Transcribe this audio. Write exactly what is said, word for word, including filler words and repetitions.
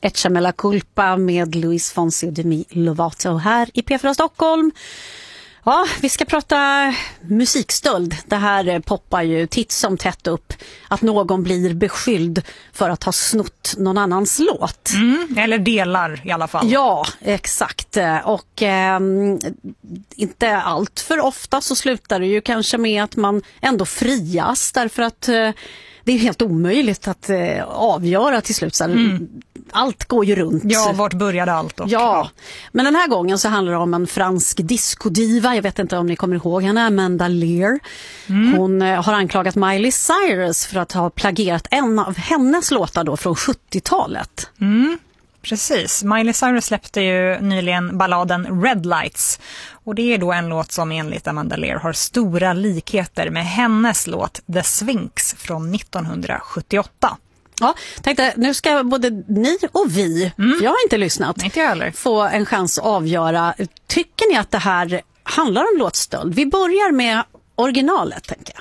Echa me la culpa med Luis Fonsi och Demi Lovato här i P fyra Stockholm. Ja, vi ska prata musikstöld. Det här poppar ju titt som tätt upp att någon blir beskylld för att ha snott någon annans låt. Mm, eller delar i alla fall. Ja, exakt. Och eh, inte allt för ofta så slutar det ju kanske med att man ändå frias därför att eh, det är helt omöjligt att eh, avgöra till slut. Så mm. Allt går ju runt. Ja, vart började allt? Och, ja, men den här gången så handlar det om en fransk discodiva. Jag vet inte om ni kommer ihåg henne, Amanda Lear. Mm. Hon eh, har anklagat Miley Cyrus för att ha plagierat en av hennes låtar då från sjuttiotalet. Mm. Precis. Miley Cyrus släppte ju nyligen balladen Red Lights. Och det är då en låt som enligt Amanda Lear har stora likheter med hennes låt The Sphinx från nittonhundrasjuttioåtta. Ja, tänkte nu ska både ni och vi, mm. jag har inte lyssnat, inte jag heller, få en chans att avgöra. Tycker ni att det här handlar om låtstöld? Vi börjar med originalet, tänker